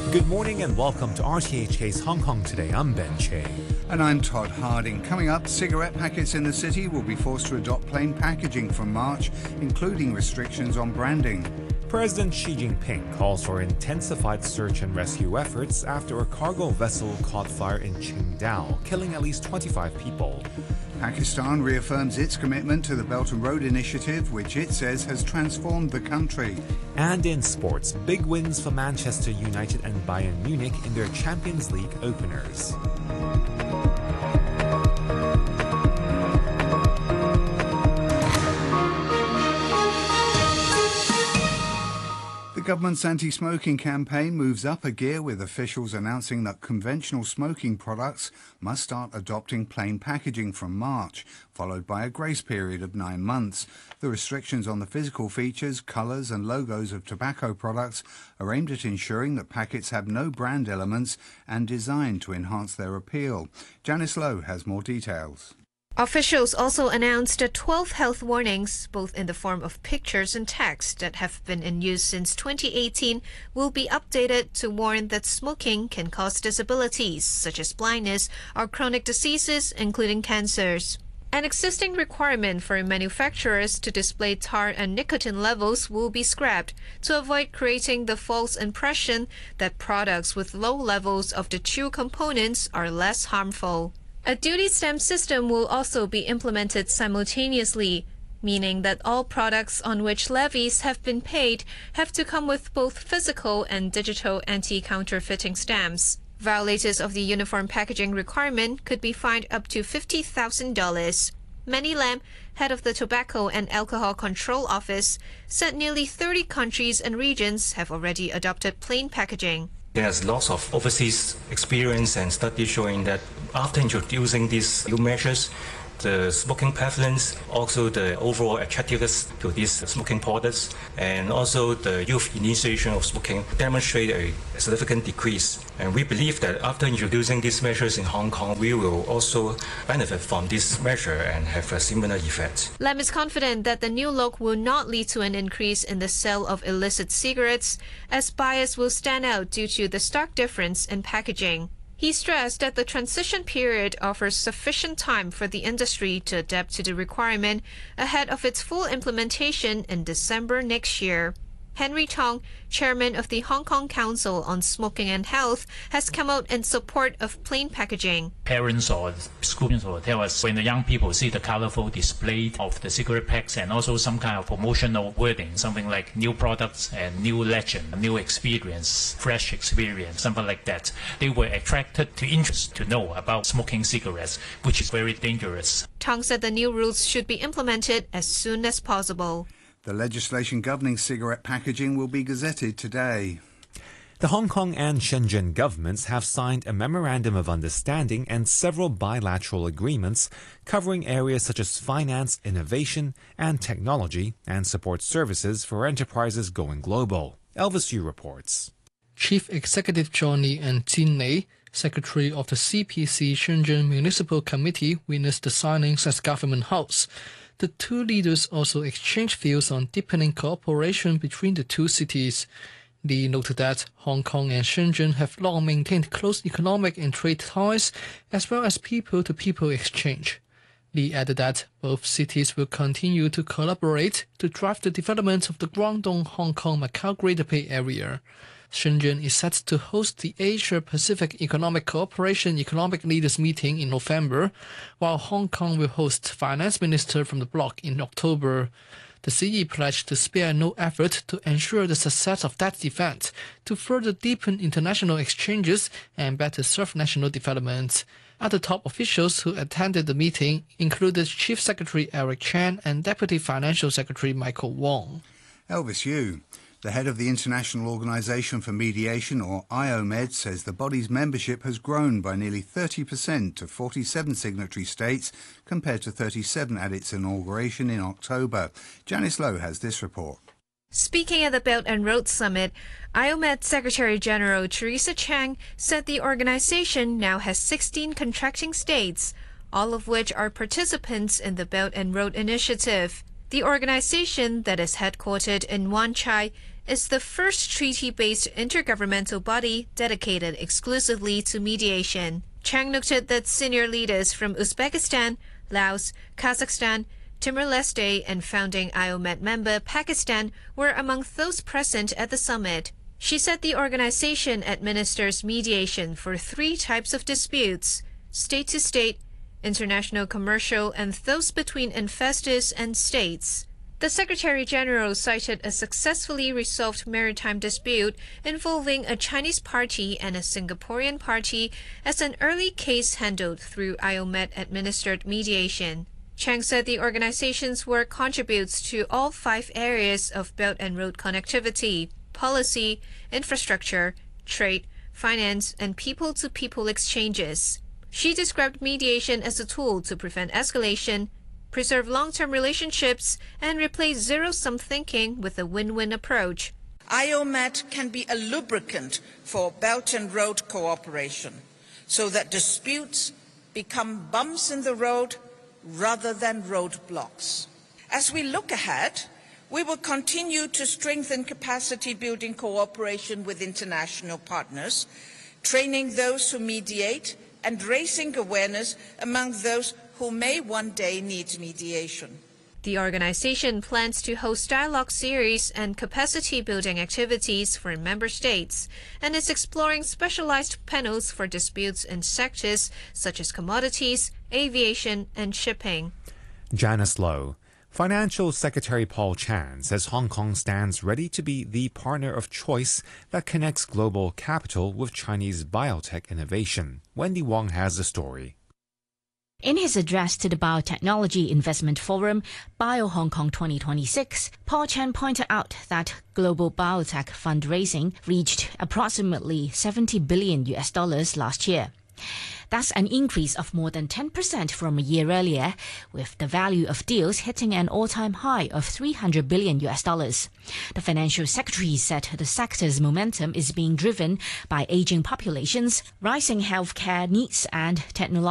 Good morning and welcome to RTHK's Hong Kong Today. I'm Ben Che. And I'm Todd Harding. Coming up, cigarette packets in the city will be forced to adopt plain packaging from March, including restrictions on branding. President Xi Jinping calls for intensified search and rescue efforts after a cargo vessel caught fire in Qingdao, killing at least 25 people. Pakistan reaffirms its commitment to the Belt and Road Initiative, which it says has transformed the country. And in sports, big wins for Manchester United and Bayern Munich in their Champions League openers. The government's anti-smoking campaign moves up a gear, with officials announcing that conventional smoking products must start adopting plain packaging from March, followed by a grace period of 9 months. The restrictions on the physical features, colours and logos of tobacco products are aimed at ensuring that packets have no brand elements and designed to enhance their appeal. Janice Lowe has more details. Officials also announced 12 health warnings, both in the form of pictures and text, that have been in use since 2018 will be updated to warn that smoking can cause disabilities such as blindness or chronic diseases, including cancers. An existing requirement for manufacturers to display tar and nicotine levels will be scrapped to avoid creating the false impression that products with low levels of the two components are less harmful. A duty stamp system will also be implemented simultaneously, meaning that all products on which levies have been paid have to come with both physical and digital anti-counterfeiting stamps. Violators of the uniform packaging requirement could be fined up to $50,000. Manny Lam, head of the Tobacco and Alcohol Control Office, said nearly 30 countries and regions have already adopted plain packaging. There's lots of overseas experience and studies showing that after introducing these new measures, the smoking prevalence, also the overall attractiveness to these smoking products, and also the youth initiation of smoking demonstrate a significant decrease. And we believe that after introducing these measures in Hong Kong, we will also benefit from this measure and have a similar effect. Lam is confident that the new look will not lead to an increase in the sale of illicit cigarettes, as buyers will stand out due to the stark difference in packaging. He stressed that the transition period offers sufficient time for the industry to adapt to the requirement ahead of its full implementation in December next year. Henry Tong, chairman of the Hong Kong Council on Smoking and Health, has come out in support of plain packaging. Parents or students will tell us when the young people see the colorful display of the cigarette packs and also some kind of promotional wording, something like new products and new legend, new experience, fresh experience, something like that, they were attracted to interest to know about smoking cigarettes, which is very dangerous. Tong said the new rules should be implemented as soon as possible. The legislation governing cigarette packaging will be gazetted today. The Hong Kong and Shenzhen governments have signed a memorandum of understanding and several bilateral agreements covering areas such as finance, innovation and technology, and support services for enterprises going global. Elvis Yu reports. Chief Executive Johnny and Jin Lei, Secretary of the CPC Shenzhen Municipal Committee, witnessed the signings at Government House. The two leaders also exchanged views on deepening cooperation between the two cities. Li noted that Hong Kong and Shenzhen have long maintained close economic and trade ties, as well as people-to-people exchange. Li added that both cities will continue to collaborate to drive the development of the Guangdong-Hong Kong-Macau Greater Bay Area. Shenzhen is set to host the Asia-Pacific Economic Cooperation Economic Leaders Meeting in November, while Hong Kong will host Finance Minister from the bloc in October. The CE pledged to spare no effort to ensure the success of that event, to further deepen international exchanges and better serve national development. Other top officials who attended the meeting included Chief Secretary Eric Chan and Deputy Financial Secretary Michael Wong. Elvis Yu. The head of the International Organization for Mediation, or IOMED, says the body's membership has grown by nearly 30% to 47 signatory states, compared to 37 at its inauguration in October. Janice Lowe has this report. Speaking at the Belt and Road Summit, IOMED Secretary-General Teresa Chang said the organization now has 16 contracting states, all of which are participants in the Belt and Road Initiative. The organization, that is headquartered in Wan Chai, is the first treaty-based intergovernmental body dedicated exclusively to mediation. Chang noted that senior leaders from Uzbekistan, Laos, Kazakhstan, Timor-Leste and founding IOMED member Pakistan were among those present at the summit. She said the organization administers mediation for 3 types of disputes: state-to-state, international commercial, and those between investors and states. The Secretary-General cited a successfully resolved maritime dispute involving a Chinese party and a Singaporean party as an early case handled through IOMED-administered mediation. Chang said the organization's work contributes to all 5 areas of Belt and Road connectivity: policy, infrastructure, trade, finance, and people-to-people exchanges. She described mediation as a tool to prevent escalation, preserve long-term relationships, and replace zero-sum thinking with a win-win approach. IOMED can be a lubricant for Belt and Road cooperation, so that disputes become bumps in the road rather than roadblocks. As we look ahead, we will continue to strengthen capacity-building cooperation with international partners, training those who mediate and raising awareness among those who may one day need mediation. The organization plans to host dialogue series and capacity-building activities for member states, and is exploring specialized panels for disputes in sectors such as commodities, aviation, and shipping. Janice Low. Financial Secretary Paul Chan says Hong Kong stands ready to be the partner of choice that connects global capital with Chinese biotech innovation. Wendy Wong has the story. In his address to the Biotechnology Investment Forum, Bio Hong Kong 2026, Paul Chan pointed out that global biotech fundraising reached approximately $70 billion last year. That's an increase of more than 10% from a year earlier, with the value of deals hitting an all-time high of $300 billion. The financial secretary said the sector's momentum is being driven by aging populations, rising healthcare needs, and technological